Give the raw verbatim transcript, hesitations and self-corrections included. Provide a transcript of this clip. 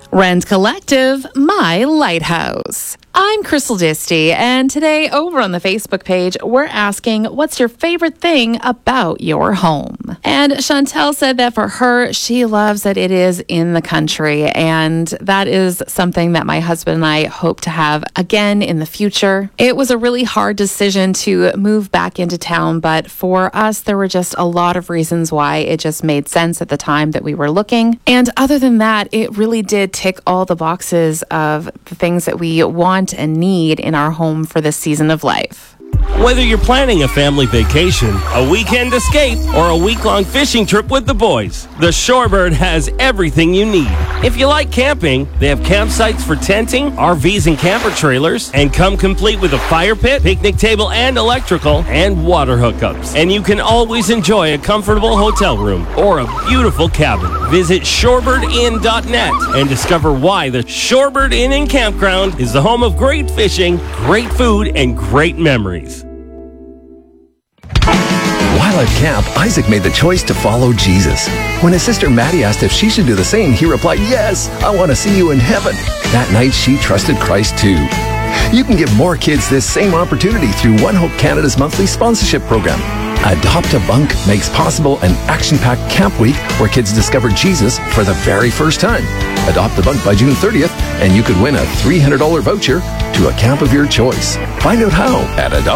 Rent Collective, my lighthouse. I'm Crystal Disty, and today over on the Facebook page, we're asking, what's your favorite thing about your home? And Chantel said that for her, she loves that it is in the country, and that is something that my husband and I hope to have again in the future. It was a really hard decision to move back into town, but for us, there were just a lot of reasons why it just made sense at the time that we were looking. And other than that, it really did tick all the boxes of the things that we want and need in our home for this season of life. Whether you're planning a family vacation, a weekend escape, or a week-long fishing trip with the boys, the Shorebird has everything you need. If you like camping, they have campsites for tenting, R Vs and camper trailers, and come complete with a fire pit, picnic table and electrical, and water hookups. And you can always enjoy a comfortable hotel room or a beautiful cabin. Visit shorebird inn dot net and discover why the Shorebird Inn and Campground is the home of great fishing, great food, and great memories. While at camp, Isaac made the choice to follow Jesus. When his sister Maddie asked if she should do the same, he replied, "Yes, I want to see you in heaven." That night, she trusted Christ too. You can give more kids this same opportunity through One Hope Canada's monthly sponsorship program. Adopt a Bunk makes possible an action-packed camp week where kids discover Jesus for the very first time. Adopt a Bunk by June thirtieth, and you could win a three hundred dollars voucher to a camp of your choice. Find out how at adopt